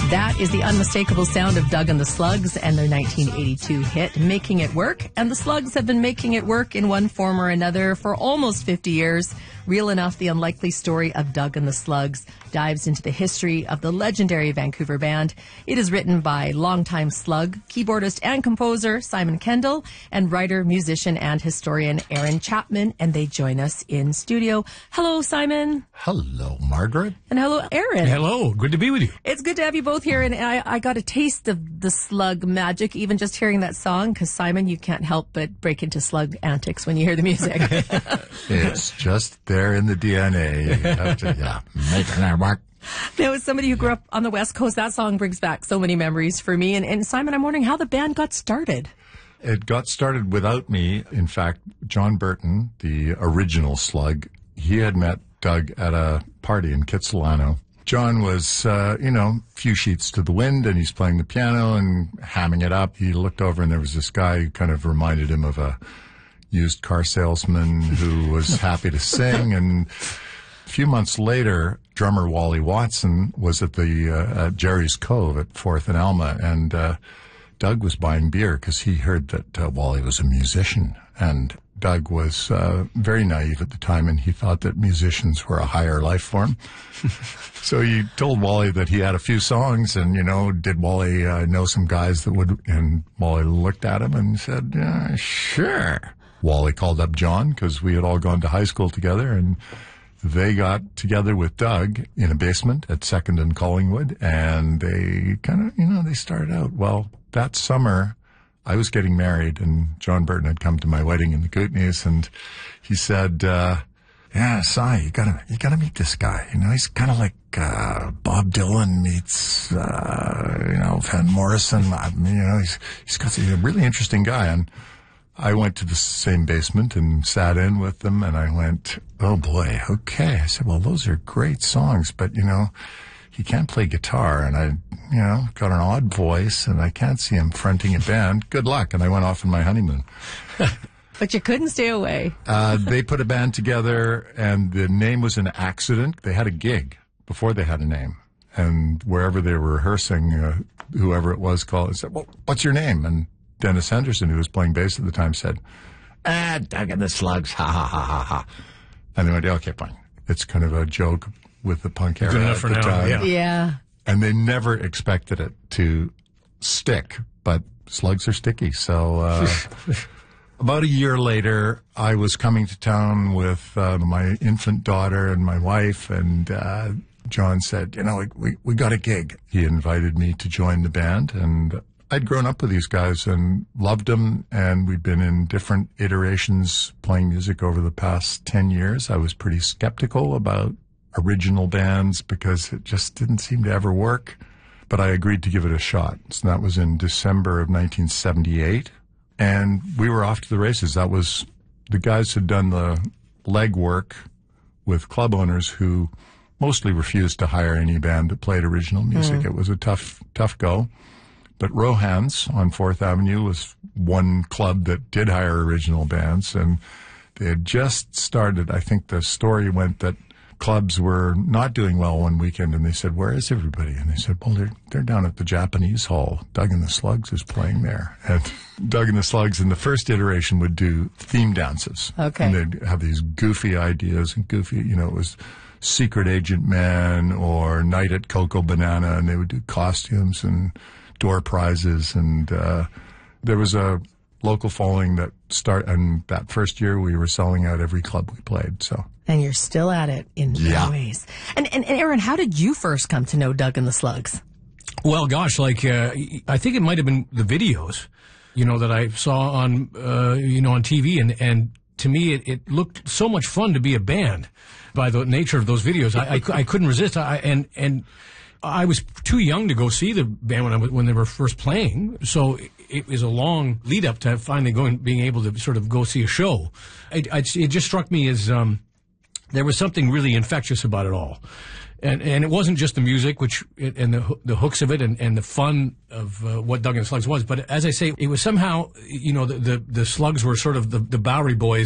That is the unmistakable sound of Doug and the Slugs and their 1982 hit, Making It Work. And the Slugs have been making it work in one form or another for almost 50 years. Real Enough, the unlikely story of Doug and the Slugs dives into the history of the legendary Vancouver band. It is written by longtime Slug keyboardist and composer Simon Kendall and writer, musician, and historian Aaron Chapman. And they join us in studio. Hello, Simon. Hello, Margaret. And hello, Aaron. Hello. Good to be with you. It's good to have you both here. And I got a taste of the Slug magic, even just hearing that song, because Simon, you can't help but break into Slug antics when you hear the music. It's just there in the DNA. You have to, making it work. Now, as somebody who grew up on the West Coast, that song brings back so many memories for me. And Simon, I'm wondering how the band got started. It got started without me. In fact, John Burton, the original Slug, he had met Doug at a party in Kitsilano. John was, a few sheets to the wind, and he's playing the piano and hamming it up. He looked over, and there was this guy who kind of reminded him of a used car salesman who was happy to sing. And a few months later, drummer Wally Watson was at the Jerry's Cove at 4th and Alma, and Doug was buying beer because he heard that Wally was a musician. And Doug was very naive at the time, and he thought that musicians were a higher life form. So he told Wally that he had a few songs, and, did Wally know some guys that would? And Wally looked at him and said, yeah, sure. Wally called up John because we had all gone to high school together, and they got together with Doug in a basement at 2nd and Collingwood, and they kind of, they started out. Well, that summer, I was getting married, and John Burton had come to my wedding in the Kootenays, and he said, Si, you gotta meet this guy. He's kind of like Bob Dylan meets, Van Morrison. He's a really interesting guy. And I went to the same basement and sat in with them, and I went, oh boy, okay. I said, well, those are great songs, but, he can't play guitar, and I, got an odd voice, and I can't see him fronting a band. Good luck. And I went off on my honeymoon. But you couldn't stay away. They put a band together, and the name was an accident. They had a gig before they had a name. And wherever they were rehearsing, whoever it was called and said, well, what's your name? And Dennis Henderson, who was playing bass at the time, said, Doug and the Slugs, ha, ha, ha, ha, ha. And they went, okay, fine. It's kind of a joke with the punk era at the time. Yeah. And they never expected it to stick, but slugs are sticky. So about a year later, I was coming to town with my infant daughter and my wife, and John said, we got a gig. He invited me to join the band, and I'd grown up with these guys and loved them, and we'd been in different iterations playing music over the past 10 years. I was pretty skeptical about original bands because it just didn't seem to ever work, but I agreed to give it a shot. So that was in December of 1978, and we were off to the races. That was, the guys had done the legwork with club owners who mostly refused to hire any band that played original music. It was a tough go. But Rohan's on 4th Avenue was one club that did hire original bands, and they had just started. I think the story went that clubs were not doing well one weekend, and they said, where is everybody? And they said, well, they're down at the Japanese Hall. Doug and the Slugs is playing there. And Doug and the Slugs in the first iteration would do theme dances. Okay. And they'd have these goofy ideas and goofy, it was Secret Agent Man or Night at Coco Banana, and they would do costumes and door prizes, and there was a local following that and that first year we were selling out every club we played. So, and you're still at it in many ways. And Aaron, how did you first come to know Doug and the Slugs? Well, gosh, I think it might have been the videos, that I saw on on TV, and to me it looked so much fun to be a band by the nature of those videos. I couldn't resist. And I was too young to go see the band when they were first playing, so it was a long lead up to finally being able to sort of go see a show. It just struck me as there was something really infectious about it all, and it wasn't just the music, and the hooks of it, and the fun of what Doug and the Slugs was, but as I say, it was somehow the Slugs were sort of the Bowery Boys